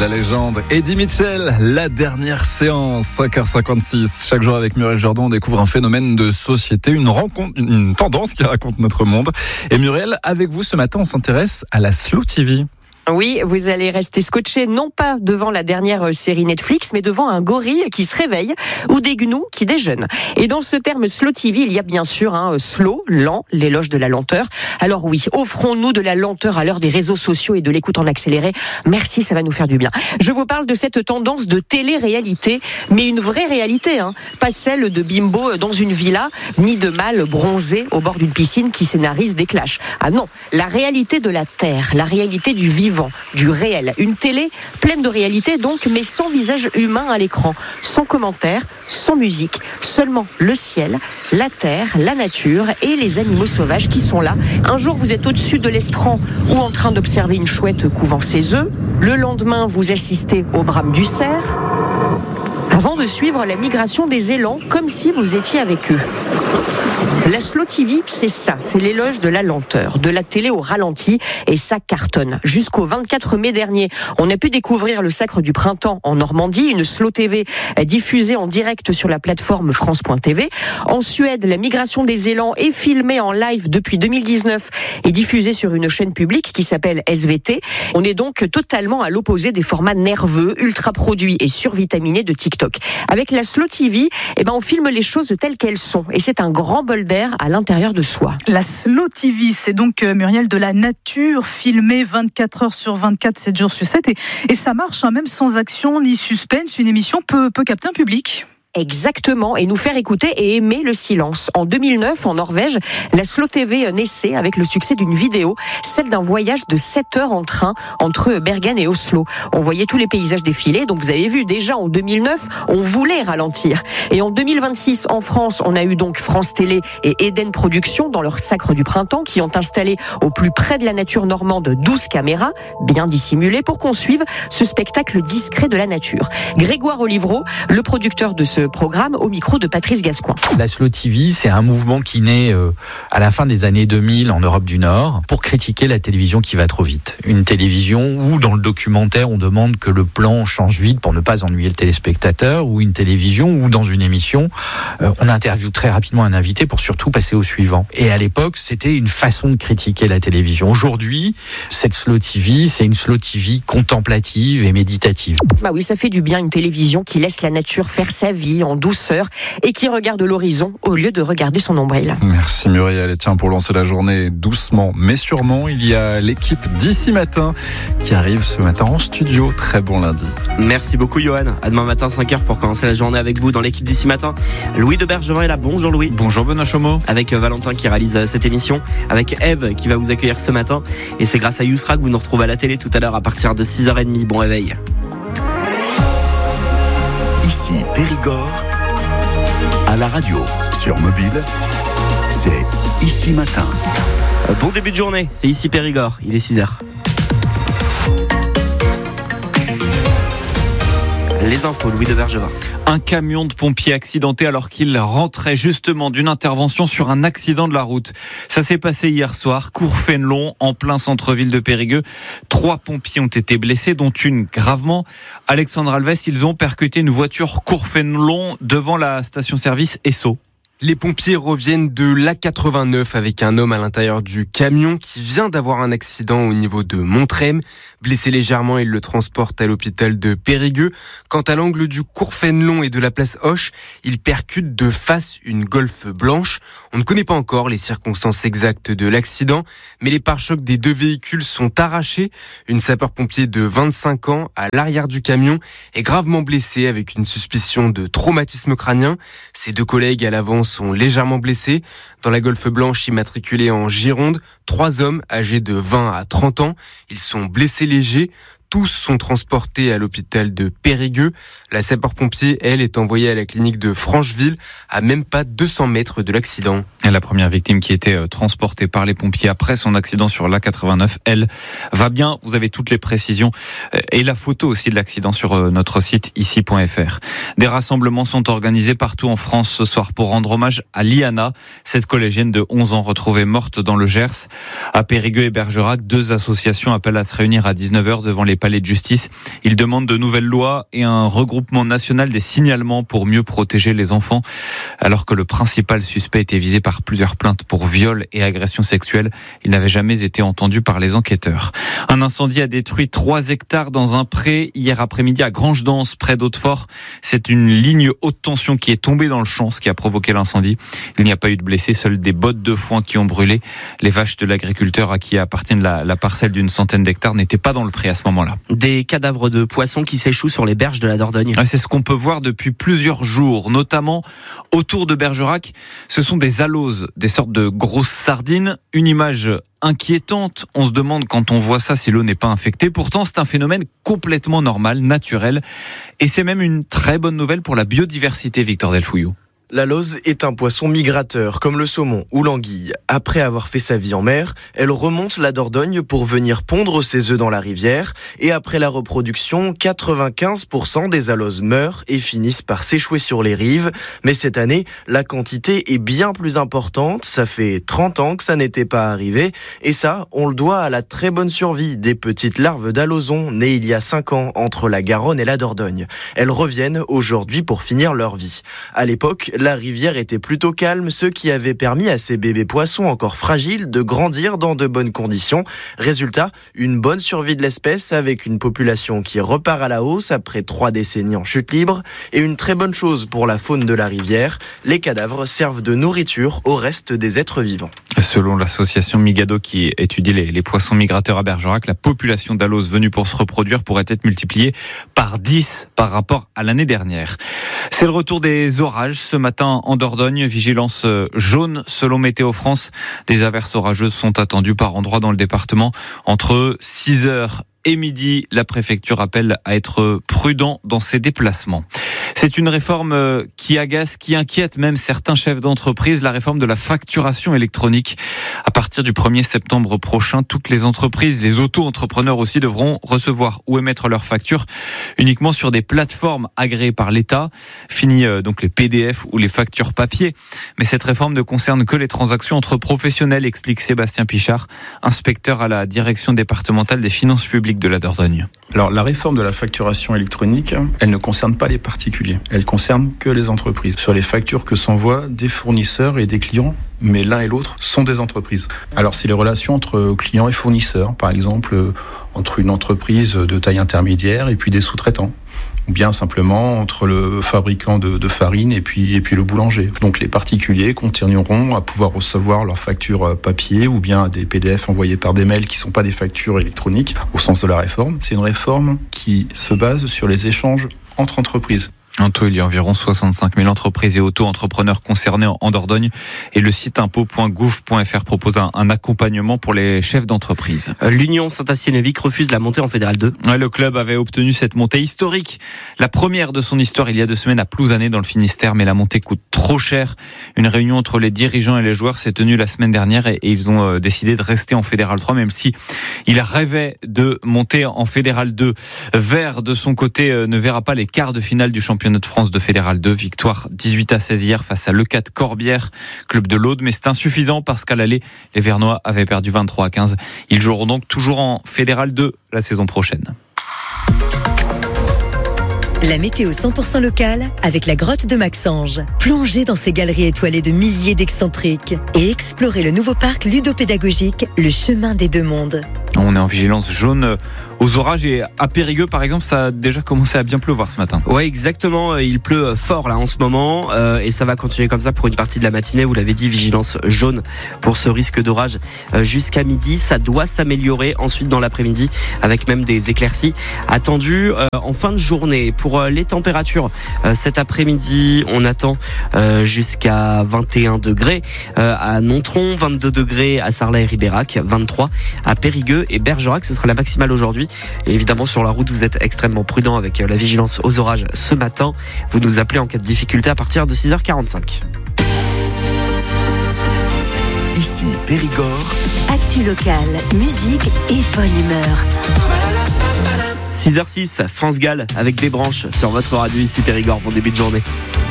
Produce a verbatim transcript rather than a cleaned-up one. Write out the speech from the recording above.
La légende Eddie Mitchell, la dernière séance, cinq heures cinquante-six. Chaque jour avec Muriel Jourdan, on découvre un phénomène de société, une rencontre, une tendance qui raconte notre monde. Et Muriel, avec vous ce matin, on s'intéresse à la Slow T V. Oui, vous allez rester scotché non pas devant la dernière série Netflix, mais devant un gorille qui se réveille ou des gnous qui déjeunent. Et dans ce terme Slow T V, il y a bien sûr un hein, slow, lent, l'éloge de la lenteur. Alors oui, offrons-nous de la lenteur à l'heure des réseaux sociaux et de l'écoute en accéléré. Merci, ça va nous faire du bien. Je vous parle de cette tendance de télé-réalité, mais une vraie réalité, hein, pas celle de bimbo dans une villa, ni de mâle bronzé au bord d'une piscine qui scénarise des clashs. Ah non, la réalité de la terre, la réalité du vivant, du réel. Une télé pleine de réalité donc, mais sans visage humain à l'écran, sans commentaires, sans musique, seulement le ciel, la terre, la nature et les animaux sauvages qui sont là. Un jour vous êtes au-dessus de l'estran ou en train d'observer une chouette couvant ses œufs. Le lendemain vous assistez au brame du cerf, avant de suivre la migration des élans comme si vous étiez avec eux. La Slow T V, c'est ça, c'est l'éloge de la lenteur, de la télé au ralenti, et ça cartonne. Jusqu'au vingt-quatre mai dernier, on a pu découvrir le Sacre du Printemps en Normandie, une Slow T V diffusée en direct sur la plateforme France point T V. En Suède, la migration des élans est filmée en live depuis deux mille dix-neuf et diffusée sur une chaîne publique qui s'appelle S V T. On est donc totalement à l'opposé des formats nerveux, ultra produits et survitaminés de TikTok. Avec la Slow T V, eh ben, on filme les choses telles qu'elles sont, et c'est un grand bol d'air à l'intérieur de soi. La Slow T V, c'est donc, euh, Muriel, de la nature filmée vingt-quatre heures sur vingt-quatre, sept jours sur sept. Et, et ça marche, hein, même sans action ni suspense. Une émission peut, peut capter un public. Exactement, et nous faire écouter et aimer le silence. En deux mille neuf, en Norvège, la Slow T V naissait avec le succès d'une vidéo, celle d'un voyage de sept heures en train entre Bergen et Oslo. On voyait tous les paysages défiler, donc vous avez vu, déjà en deux mille neuf, on voulait ralentir. Et en deux mille vingt-six, en France, on a eu donc France Télé et Eden Productions dans leur Sacre du Printemps, qui ont installé au plus près de la nature normande douze caméras, bien dissimulées, pour qu'on suive ce spectacle discret de la nature. Grégoire Olivreau, le producteur de ce programme, au micro de Patrice Gascoin. La Slow T V, c'est un mouvement qui naît euh, à la fin des années deux mille en Europe du Nord pour critiquer la télévision qui va trop vite. Une télévision où, dans le documentaire, on demande que le plan change vite pour ne pas ennuyer le téléspectateur, ou une télévision où, dans une émission, euh, on interviewe très rapidement un invité pour surtout passer au suivant. Et à l'époque, c'était une façon de critiquer la télévision. Aujourd'hui, cette Slow T V, c'est une Slow T V contemplative et méditative. Bah oui, ça fait du bien, une télévision qui laisse la nature faire sa vie en douceur et qui regarde l'horizon au lieu de regarder son nombril. Merci Muriel. Et tiens, pour lancer la journée doucement mais sûrement, il y a l'équipe d'Ici Matin qui arrive ce matin en studio. Très bon lundi. Merci beaucoup Johan. À demain matin cinq heures pour commencer la journée avec vous dans l'équipe d'Ici Matin. Louis de Bergevin est là. Bonjour Louis. Bonjour Benoît Chomeau. Avec Valentin qui réalise cette émission, avec Eve qui va vous accueillir ce matin. Et c'est grâce à Yousra que vous nous retrouvez à la télé tout à l'heure à partir de six heures trente. Bon réveil. Ici Périgord, à la radio, sur mobile, c'est Ici Matin. Bon début de journée, c'est Ici Périgord, il est six heures. Les infos, Louis de Bergevin. Un camion de pompiers accidenté alors qu'il rentrait justement d'une intervention sur un accident de la route. Ça s'est passé hier soir, cours Fénelon, en plein centre-ville de Périgueux. Trois pompiers ont été blessés, dont une gravement. Alexandre Alves, ils ont percuté une voiture cours Fénelon devant la station-service Esso. Les pompiers reviennent de l'A quatre-vingt-neuf avec un homme à l'intérieur du camion qui vient d'avoir un accident au niveau de Montrem. Blessé légèrement, il le transporte à l'hôpital de Périgueux. Quant à l'angle du cours Fénelon et de la place Hoche, il percute de face une Golf blanche. On ne connaît pas encore les circonstances exactes de l'accident, mais les pare-chocs des deux véhicules sont arrachés. Une sapeur-pompier de vingt-cinq ans à l'arrière du camion est gravement blessée avec une suspicion de traumatisme crânien. Ses deux collègues à l'avant sont légèrement blessés. Dans la Golf blanche immatriculée en Gironde, trois hommes âgés de vingt à trente ans. Ils sont blessés légers. Tous sont transportés à l'hôpital de Périgueux. La sapeur-pompier, elle, est envoyée à la clinique de Francheville, à même pas deux cents mètres de l'accident. Et la première victime qui était transportée par les pompiers après son accident sur l'A quatre-vingt-neuf, elle, va bien. Vous avez toutes les précisions et la photo aussi de l'accident sur notre site ici point f r. Des rassemblements sont organisés partout en France ce soir pour rendre hommage à Liana, cette collégienne de onze ans retrouvée morte dans le Gers. À Périgueux et Bergerac, deux associations appellent à se réunir à dix-neuf heures devant les palais de justice. Il demande de nouvelles lois et un regroupement national des signalements pour mieux protéger les enfants. Alors que le principal suspect était visé par plusieurs plaintes pour viol et agression sexuelle, il n'avait jamais été entendu par les enquêteurs. Un incendie a détruit trois hectares dans un pré hier après-midi à Grange-Dance, près d'Hautefort. C'est une ligne haute tension qui est tombée dans le champ, ce qui a provoqué l'incendie. Il n'y a pas eu de blessés, seules des bottes de foin qui ont brûlé. Les vaches de l'agriculteur à qui appartient la, la parcelle d'une centaine d'hectares n'étaient pas dans le pré à ce moment-là. Des cadavres de poissons qui s'échouent sur les berges de la Dordogne. C'est ce qu'on peut voir depuis plusieurs jours, notamment autour de Bergerac. Ce sont des aloses, des sortes de grosses sardines. Une image inquiétante. On se demande quand on voit ça si l'eau n'est pas infectée. Pourtant, c'est un phénomène complètement normal, naturel. Et c'est même une très bonne nouvelle pour la biodiversité, Victor Delfouillou. L'alose est un poisson migrateur, comme le saumon ou l'anguille. Après avoir fait sa vie en mer, elle remonte la Dordogne pour venir pondre ses œufs dans la rivière. Et après la reproduction, quatre-vingt-quinze pour cent des aloses meurent et finissent par s'échouer sur les rives. Mais cette année, la quantité est bien plus importante. Ça fait trente ans que ça n'était pas arrivé. Et ça, on le doit à la très bonne survie des petites larves d'alosons nées il y a cinq ans entre la Garonne et la Dordogne. Elles reviennent aujourd'hui pour finir leur vie. À l'époque, la rivière était plutôt calme, ce qui avait permis à ces bébés poissons encore fragiles de grandir dans de bonnes conditions. Résultat, une bonne survie de l'espèce avec une population qui repart à la hausse après trois décennies en chute libre. Et une très bonne chose pour la faune de la rivière, les cadavres servent de nourriture au reste des êtres vivants. Selon l'association Migado qui étudie les, les poissons migrateurs à Bergerac, la population d'aloses venue pour se reproduire pourrait être multipliée par dix par rapport à l'année dernière. C'est le retour des orages ce matin en Dordogne. Vigilance jaune selon Météo France. Des averses orageuses sont attendues par endroits dans le département entre six heures et midi. La préfecture appelle à être prudent dans ses déplacements. C'est une réforme qui agace, qui inquiète même certains chefs d'entreprise, la réforme de la facturation électronique. À partir du premier septembre prochain, toutes les entreprises, les auto-entrepreneurs aussi, devront recevoir ou émettre leurs factures uniquement sur des plateformes agréées par l'État. Fini donc les P D F ou les factures papier. Mais cette réforme ne concerne que les transactions entre professionnels, explique Sébastien Pichard, inspecteur à la direction départementale des finances publiques de la Dordogne. Alors, la réforme de la facturation électronique, elle ne concerne pas les particuliers. Elle concerne que les entreprises. Sur les factures que s'envoient des fournisseurs et des clients, mais l'un et l'autre sont des entreprises. Alors, c'est les relations entre clients et fournisseurs, par exemple, entre une entreprise de taille intermédiaire et puis des sous-traitants. Ou bien simplement entre le fabricant de, de farine et puis, et puis le boulanger. Donc les particuliers continueront à pouvoir recevoir leurs factures papier ou bien des P D F envoyés par des mails qui ne sont pas des factures électroniques au sens de la réforme. C'est une réforme qui se base sur les échanges entre entreprises. En tout, il y a environ soixante-cinq mille entreprises et auto-entrepreneurs concernés en Dordogne. Et le site impôt point gouv point f r propose un, un accompagnement pour les chefs d'entreprise. L'Union Saint-Astier-Nevic refuse la montée en Fédéral deux. Ouais, le club avait obtenu cette montée historique. La première de son histoire il y a deux semaines à Plouzané dans le Finistère. Mais la montée coûte trop cher. Une réunion entre les dirigeants et les joueurs s'est tenue la semaine dernière. Et, et ils ont euh, décidé de rester en Fédéral trois. Même si ils rêvaient de monter en Fédéral deux. Vert, de son côté, euh, ne verra pas les quarts de finale du championnat de France de Fédéral deux, victoire dix-huit à seize hier face à Leucat Corbière, club de l'Aude, mais c'est insuffisant parce qu'à l'aller, les Vernois avaient perdu vingt-trois à quinze. Ils joueront donc toujours en Fédéral deux la saison prochaine. La météo cent pour cent locale avec la grotte de Maxange. Plongez dans ces galeries étoilées de milliers d'excentriques et explorez le nouveau parc ludopédagogique, le chemin des deux mondes. On est en vigilance jaune aux orages et à Périgueux par exemple, ça a déjà commencé à bien pleuvoir ce matin. Ouais, exactement, il pleut fort là en ce moment euh, et ça va continuer comme ça pour une partie de la matinée. Vous l'avez dit, vigilance jaune pour ce risque d'orage euh, jusqu'à midi. Ça doit s'améliorer ensuite dans l'après-midi avec même des éclaircies attendues euh, en fin de journée. Pour euh, les températures, euh, cet après-midi, on attend euh, jusqu'à vingt et un degrés euh, à Nontron, vingt-deux degrés à Sarlat et Ribérac, vingt-trois à Périgueux et Bergerac. Ce sera la maximale aujourd'hui. Et évidemment, sur la route, vous êtes extrêmement prudent avec la vigilance aux orages ce matin. Vous nous appelez en cas de difficulté à partir de six heures quarante-cinq. Ici Périgord. Actu locale, musique et bonne humeur. six heures six, France Gall avec des branches sur votre radio ici Périgord. Bon début de journée.